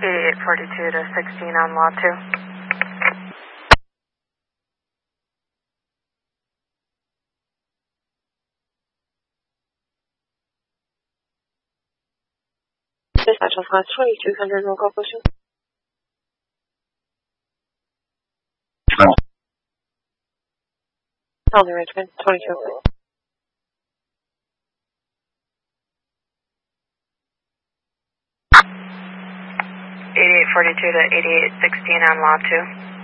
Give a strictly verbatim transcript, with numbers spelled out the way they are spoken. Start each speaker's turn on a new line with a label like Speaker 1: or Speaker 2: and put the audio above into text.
Speaker 1: eighty-eight forty-two to sixteen on Law two.
Speaker 2: Dispatch of class twenty-two hundred, roll call question. Tell me, Richmond, twenty-two.
Speaker 1: eighty-eight forty-two to eighty-eight sixteen on Law two.